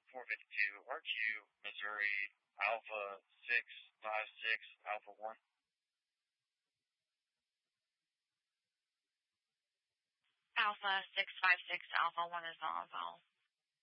452, RQ, Missouri, Alpha 656, Alpha 1. Alpha 656, Alpha 1 is on phone.